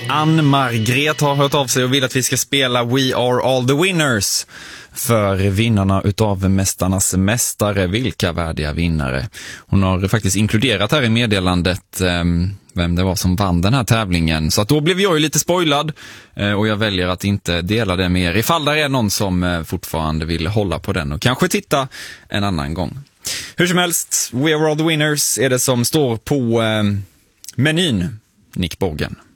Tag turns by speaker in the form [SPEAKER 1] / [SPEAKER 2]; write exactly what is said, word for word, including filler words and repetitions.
[SPEAKER 1] Ann-Margret har hört av sig och vill att vi ska spela We Are All The Winners för vinnarna utav Mästarnas mästare. Vilka värdiga vinnare. Hon har faktiskt inkluderat här i meddelandet eh, vem det var som vann den här tävlingen. Så att då blev jag ju lite spoilad eh, och jag väljer att inte dela det med er ifall det är någon som eh, fortfarande vill hålla på den och kanske titta en annan gång. Hur som helst, We Are All The Winners är det som står på eh, menyn. Nick Borgen.